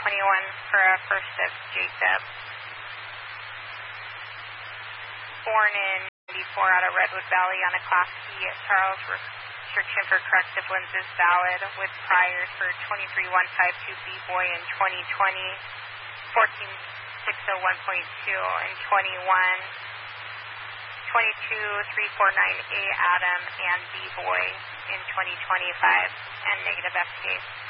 for a first of Jacob. Born in 94 out of Redwood Valley on a Class C Charles restriction for corrective lenses valid with priors for 23152 B-Boy in 2020, 14601.2 in 21, 22349A Adam and B-Boy in 2025, and negative FDA.